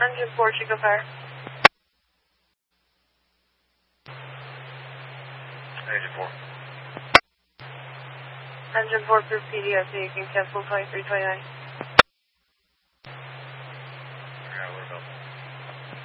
Engine 4, Chico Fire. Engine 4. Engine 4 through PDS, so you can cancel 2329.